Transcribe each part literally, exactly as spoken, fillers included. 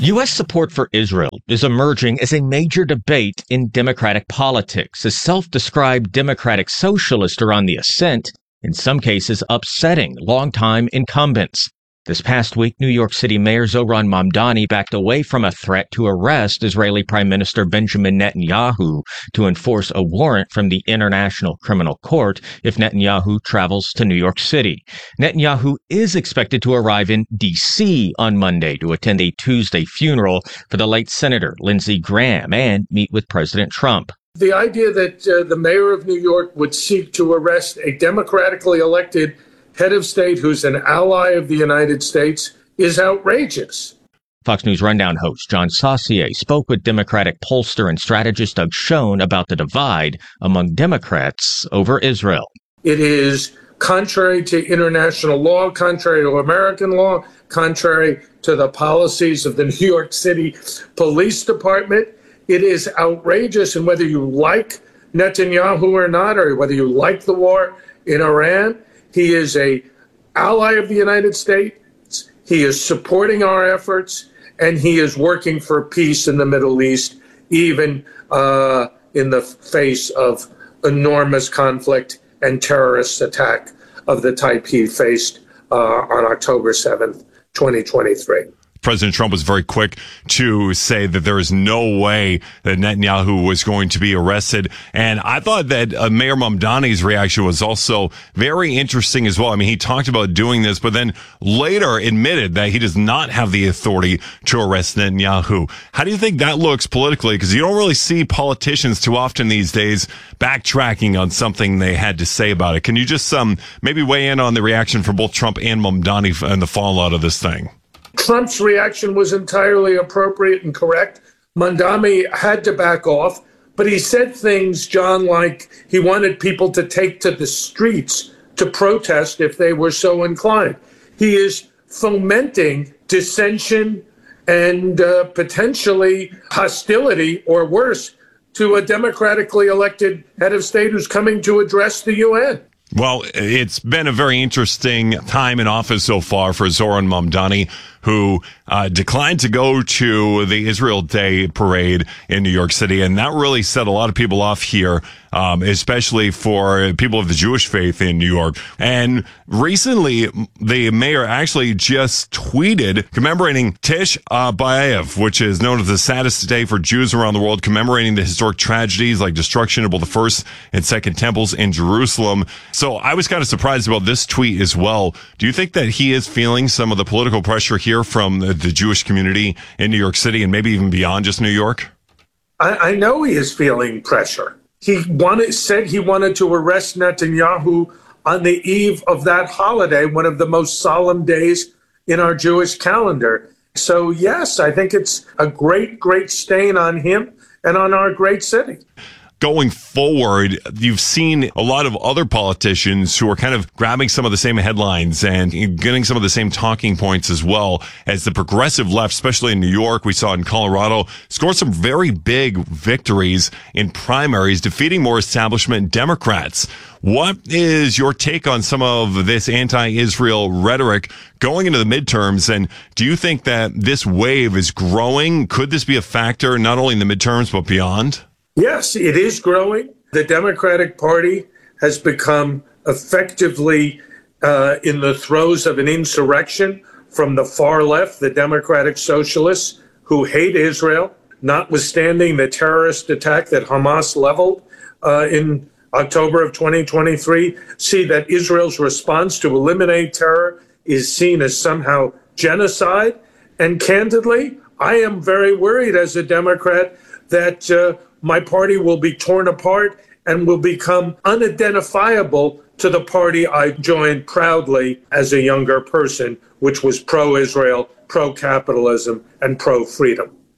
U S support for Israel is emerging as a major debate in Democratic politics, as self-described Democratic socialists are on the ascent, in some cases upsetting longtime incumbents. This past week, New York City Mayor Zohran Mamdani backed away from a threat to arrest Israeli Prime Minister Benjamin Netanyahu to enforce a warrant from the International Criminal Court if Netanyahu travels to New York City. Netanyahu is expected to arrive in D C on Monday to attend a Tuesday funeral for the late Senator Lindsey Graham and meet with President Trump. The idea that uh, the mayor of New York would seek to arrest a democratically elected head of state who's an ally of the United States is outrageous. Fox News Rundown host John Saucier spoke with Democratic pollster and strategist Doug Schoen about the divide among Democrats over Israel. It is contrary to international law, contrary to American law, contrary to the policies of the New York City Police Department. It is outrageous, and whether you like Netanyahu or not, or whether you like the war in Iran, he is a ally of the United States. He is supporting our efforts, and he is working for peace in the Middle East, even uh, in the face of enormous conflict and terrorist attack of the type he faced uh, on October seventh, twenty twenty-three. President Trump was very quick to say that there is no way that Netanyahu was going to be arrested. And I thought that uh, Mayor Mamdani's reaction was also very interesting as well. I mean, he talked about doing this, but then later admitted that he does not have the authority to arrest Netanyahu. How do you think that looks politically? Because you don't really see politicians too often these days backtracking on something they had to say about it. Can you just um, maybe weigh in on the reaction from both Trump and Mamdani and the fallout of this thing? Trump's reaction was entirely appropriate and correct. Mamdani had to back off, but he said things, John, like he wanted people to take to the streets to protest if they were so inclined. He is fomenting dissension and uh, potentially hostility, or worse, to a democratically elected head of state who's coming to address the U N. Well, it's been a very interesting time in office so far for Zohran Mamdani, who uh, declined to go to the Israel Day parade in New York City. And that really set a lot of people off here, um, especially for people of the Jewish faith in New York. And recently, the mayor actually just tweeted commemorating Tish uh, B'Av, which is known as the saddest day for Jews around the world, commemorating the historic tragedies like destruction of both the first and second temples in Jerusalem. So I was kind of surprised about this tweet as well. Do you think that he is feeling some of the political pressure here from the, the Jewish community in New York City and maybe even beyond just New York? I, I know he is feeling pressure. He wanted, said he wanted to arrest Netanyahu on the eve of that holiday, one of the most solemn days in our Jewish calendar. So, yes, I think it's a great, great stain on him and on our great city. Going forward, you've seen a lot of other politicians who are kind of grabbing some of the same headlines and getting some of the same talking points as well as the progressive left, especially in New York. We saw in Colorado, scored some very big victories in primaries, defeating more establishment Democrats. What is your take on some of this anti-Israel rhetoric going into the midterms? And do you think that this wave is growing? Could this be a factor not only in the midterms, but beyond? Yes, it is growing. The Democratic Party has become effectively uh, in the throes of an insurrection from the far left, the Democratic Socialists, who hate Israel, notwithstanding the terrorist attack that Hamas leveled uh, in October of twenty twenty-three, see that Israel's response to eliminate terror is seen as somehow genocide. And candidly, I am very worried as a Democrat that uh, my party will be torn apart and will become unidentifiable to the party I joined proudly as a younger person, which was pro-Israel, pro-capitalism, and pro-freedom.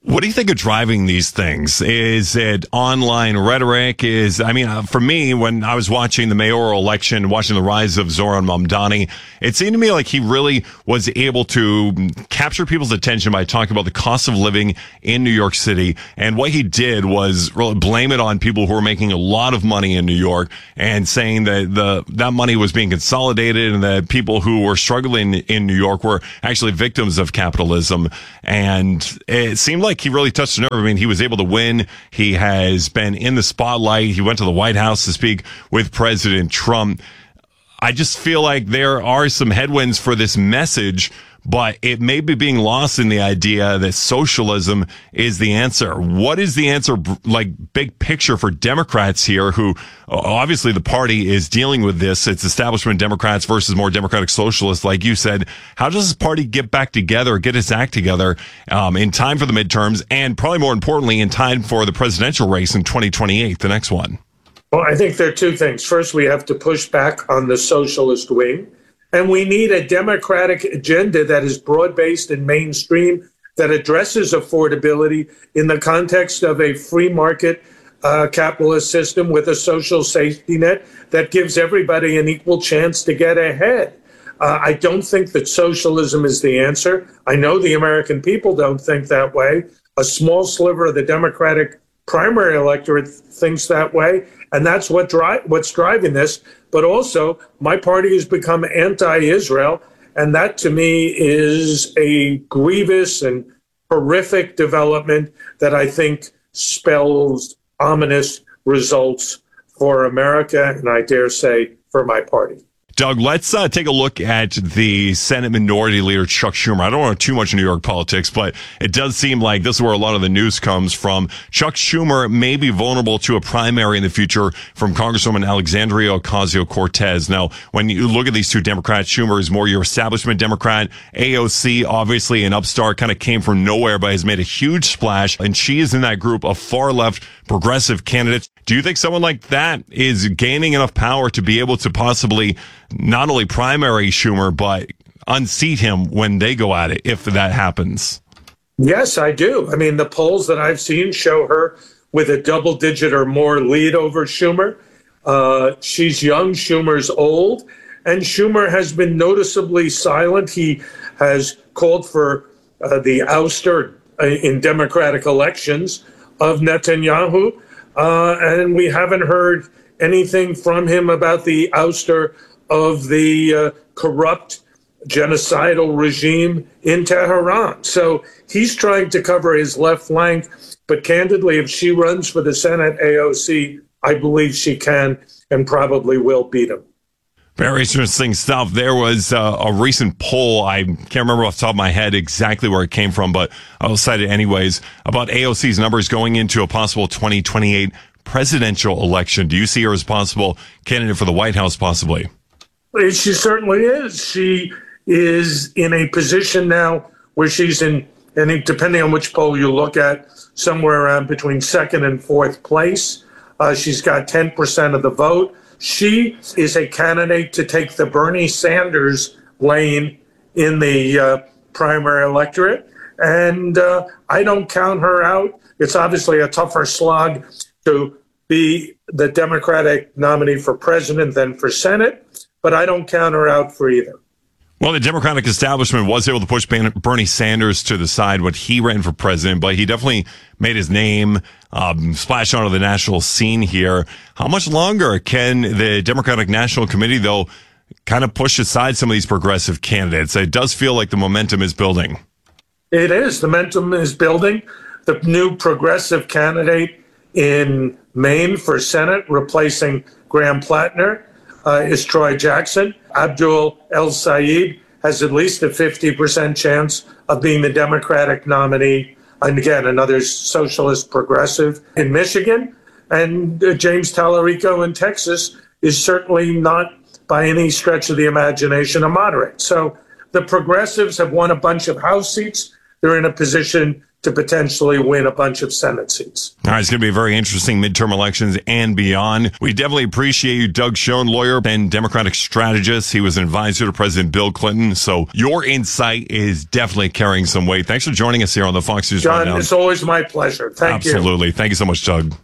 What do you think of driving these things? Is it online rhetoric? Is, I mean, uh, for me, when I was watching the mayoral election, watching the rise of Zoran Mamdani, it seemed to me like he really was able to capture people's attention by talking about the cost of living in New York City. And what he did was really blame it on people who were making a lot of money in New York and saying that the, that money was being consolidated and that people who were struggling in New York were actually victims of capitalism. And it seemed like he really touched a nerve. I mean, he was able to win. He has been in the spotlight. He went to the White House to speak with President Trump. I just feel like there are some headwinds for this message, but it may be being lost in the idea that socialism is the answer. What is the answer, like, big picture for Democrats here, who obviously the party is dealing with this? It's establishment Democrats versus more democratic socialists, like you said. How does this party get back together, get its act together um, in time for the midterms, and probably more importantly, in time for the presidential race in twenty twenty-eight, the next one? Well, I think there are two things. First, we have to push back on the socialist wing. And we need a democratic agenda that is broad-based and mainstream, that addresses affordability in the context of a free market uh, capitalist system with a social safety net that gives everybody an equal chance to get ahead. Uh, I don't think that socialism is the answer. I know the American people don't think that way. A small sliver of the Democratic primary electorate thinks that way, and that's what dri- what's driving this. But also, my party has become anti-Israel, and that to me is a grievous and horrific development that I think spells ominous results for America, and I dare say for my party. Doug, let's uh, take a look at the Senate Minority Leader, Chuck Schumer. I don't want too much New York politics, but it does seem like this is where a lot of the news comes from. Chuck Schumer may be vulnerable to a primary in the future from Congresswoman Alexandria Ocasio-Cortez. Now, when you look at these two Democrats, Schumer is more your establishment Democrat. A O C, obviously an upstart, kind of came from nowhere, but has made a huge splash, and she is in that group of far-left progressive candidates. Do you think someone like that is gaining enough power to be able to possibly not only primary Schumer, but unseat him when they go at it, if that happens? Yes, I do. I mean, the polls that I've seen show her with a double digit or more lead over Schumer. Uh, she's young, Schumer's old, and Schumer has been noticeably silent. He has called for uh, the ouster uh, in Democratic elections of Netanyahu. Uh, and we haven't heard anything from him about the ouster of the uh, corrupt genocidal regime in Tehran. So he's trying to cover his left flank. But candidly, if she runs for the Senate A O C, I believe she can and probably will beat him. Very interesting stuff. There was uh, a recent poll. I can't remember off the top of my head exactly where it came from, but I'll cite it anyways, about A O C's numbers going into a possible twenty twenty-eight presidential election. Do you see her as possible candidate for the White House, possibly? She certainly is. She is in a position now where she's in, and depending on which poll you look at, somewhere around between second and fourth place. Uh, she's got ten percent of the vote. She is a candidate to take the Bernie Sanders lane in the uh, primary electorate, and uh, I don't count her out. It's obviously a tougher slog to be the Democratic nominee for president than for Senate, but I don't count her out for either. Well, the Democratic establishment was able to push Bernie Sanders to the side when he ran for president, but he definitely made his name um, splash onto the national scene here. How much longer can the Democratic National Committee, though, kind of push aside some of these progressive candidates? It does feel like the momentum is building. It is. The momentum is building. The new progressive candidate in Maine for Senate, replacing Graham Plattner, uh, is Troy Jackson. Abdul El-Sayed has at least a fifty percent chance of being the Democratic nominee. And again, another socialist progressive in Michigan. And uh, James Tallarico in Texas is certainly not, by any stretch of the imagination, a moderate. So the progressives have won a bunch of House seats. They're in a position to potentially win a bunch of Senate seats. All right, it's going to be a very interesting midterm elections and beyond. We definitely appreciate you, Doug Schoen, lawyer and Democratic strategist. He was an advisor to President Bill Clinton. So your insight is definitely carrying some weight. Thanks for joining us here on the Fox News John, Rundown. it's always my pleasure. Thank Absolutely. you. Absolutely. Thank you so much, Doug.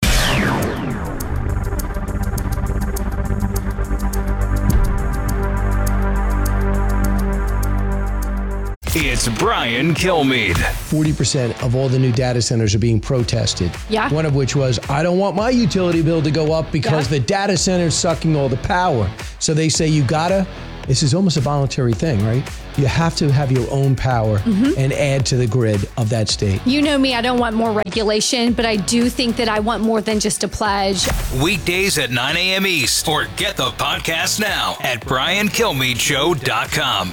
It's Brian Kilmeade. forty percent of all the new data centers are being protested. Yeah. One of which was, I don't want my utility bill to go up because Yeah. the data center is sucking all the power. So they say you gotta, this is almost a voluntary thing, right? You have to have your own power Mm-hmm. and add to the grid of that state. You know me, I don't want more regulation, but I do think that I want more than just a pledge. Weekdays at nine a.m. East. Or get the podcast now at brian kilmeade show dot com.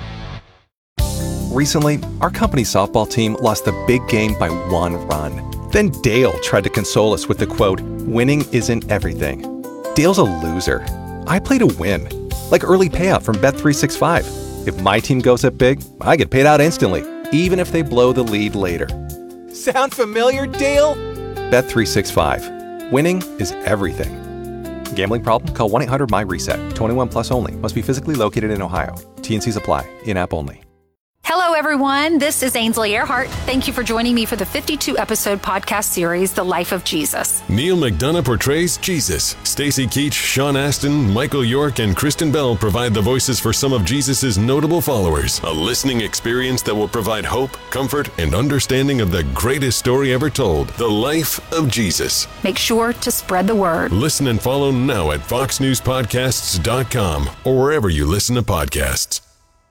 Recently, our company's softball team lost the big game by one run. Then Dale tried to console us with the quote, winning isn't everything. Dale's a loser. I play to win. Like early payout from Bet three sixty-five. If my team goes up big, I get paid out instantly, even if they blow the lead later. Sound familiar, Dale? Bet three sixty-five. Winning is everything. Gambling problem? Call one eight hundred my reset. twenty-one plus only. Must be physically located in Ohio. T N Cs apply. In-app only. Hello, everyone. This is Ainsley Earhart. Thank you for joining me for the fifty-two episode podcast series, The Life of Jesus. Neil McDonough portrays Jesus. Stacey Keach, Sean Astin, Michael York, and Kristen Bell provide the voices for some of Jesus' notable followers. A listening experience that will provide hope, comfort, and understanding of the greatest story ever told, The Life of Jesus. Make sure to spread the word. Listen and follow now at fox news podcasts dot com or wherever you listen to podcasts.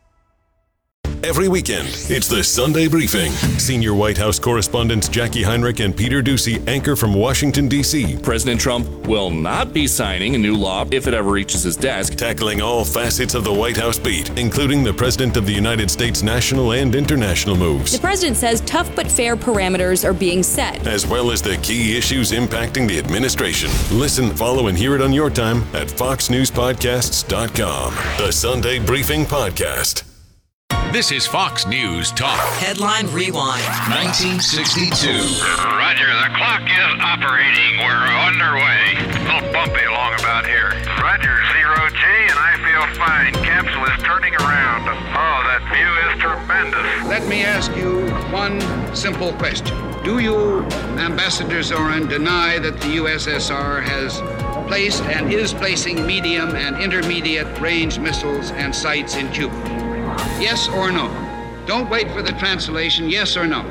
Every weekend, it's the Sunday Briefing. Senior White House correspondents Jackie Heinrich and Peter Doocy anchor from Washington, D C President Trump will not be signing a new law if it ever reaches his desk. Tackling all facets of the White House beat, including the President of the United States national and international moves. The president says tough but fair parameters are being set, as well as the key issues impacting the administration. Listen, follow, and hear it on your time at fox news podcasts dot com. The Sunday Briefing Podcast. This is Fox News Talk. Headline Rewind. nineteen sixty-two. Roger, the clock is operating. We're underway. A little bumpy along about here. Roger, zero G, and I feel fine. Capsule is turning around. Oh, that view is tremendous. Let me ask you one simple question. Do you, Ambassador Zorin, deny that the U S S R has placed and is placing medium and intermediate range missiles and sites in Cuba? Yes or no? Don't wait for the translation. Yes or no?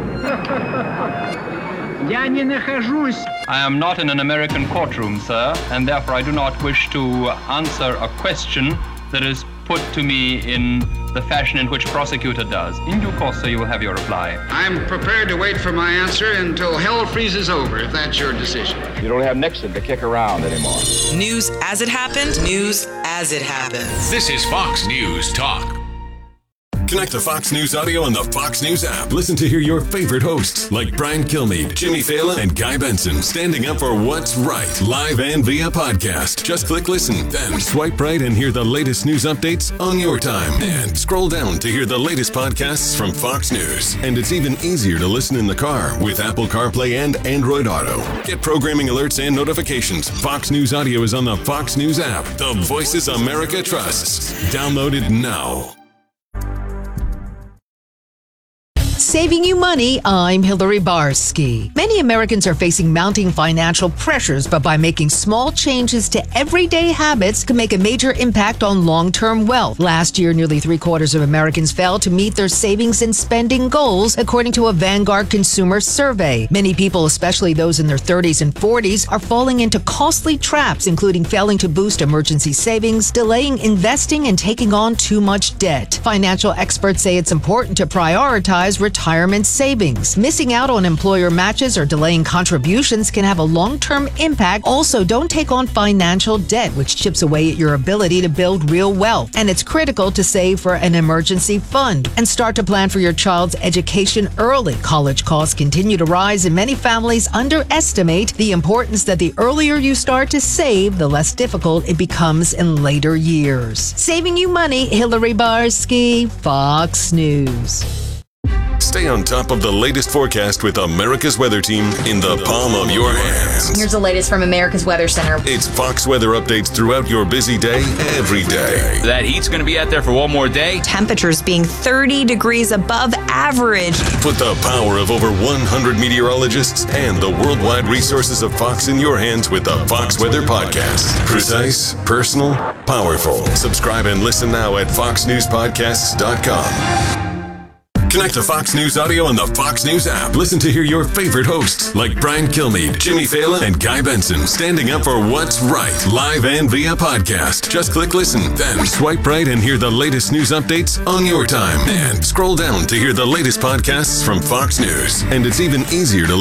I am not in an American courtroom, sir, and therefore I do not wish to answer a question that is put to me in the fashion in which prosecutor does. In due course, sir, you will have your reply. I'm prepared to wait for my answer until hell freezes over, if that's your decision. You don't have Nixon to kick around anymore. News as it happened, news as it happens. This is Fox News Talk. Connect to Fox News Audio on the Fox News app. Listen to hear your favorite hosts like Brian Kilmeade, Jimmy Fallon, and Guy Benson standing up for what's right, live and via podcast. Just click listen, then swipe right and hear the latest news updates on your time. And scroll down to hear the latest podcasts from Fox News. And it's even easier to listen in the car with Apple CarPlay and Android Auto. Get programming alerts and notifications. Fox News Audio is on the Fox News app. The voices America trusts. Download it now. Saving you money, I'm Hillary Barsky. Many Americans are facing mounting financial pressures, but by making small changes to everyday habits can make a major impact on long-term wealth. Last year, nearly three quarters of Americans failed to meet their savings and spending goals, according to a Vanguard consumer survey. Many people, especially those in their thirties and forties, are falling into costly traps, including failing to boost emergency savings, delaying investing, and taking on too much debt. Financial experts say it's important to prioritize retirement savings. Missing out on employer matches or delaying contributions can have a long-term impact. Also, don't take on financial debt, which chips away at your ability to build real wealth. And it's critical to save for an emergency fund and start to plan for your child's education early. College costs continue to rise, and many families underestimate the importance that the earlier you start to save, the less difficult it becomes in later years. Saving you money, Hillary Barsky, Fox News. Stay on top of the latest forecast with America's Weather Team in the palm of your hands. Here's the latest from America's Weather Center. It's Fox weather updates throughout your busy day, every day. That heat's going to be out there for one more day. Temperatures being thirty degrees above average. Put the power of over one hundred meteorologists and the worldwide resources of Fox in your hands with the Fox Weather Podcast. Precise, personal, powerful. Subscribe and listen now at fox news podcasts dot com. Connect to Fox News Audio on the Fox News app. Listen to hear your favorite hosts like Brian Kilmeade, Jimmy Fallon, and Guy Benson standing up for what's right, live and via podcast. Just click listen, then swipe right and hear the latest news updates on your time. And scroll down to hear the latest podcasts from Fox News. And it's even easier to